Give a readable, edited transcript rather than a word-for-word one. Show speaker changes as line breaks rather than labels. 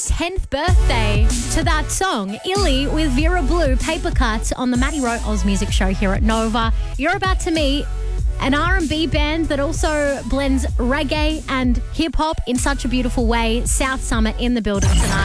10th birthday to that song. Illy with Vera Blue, Paper Cuts on the Maddie Rowe Oz Music Show here at Nova. You're about to meet an R&B band that also blends reggae and hip-hop in such a beautiful way. South Summit in the building tonight.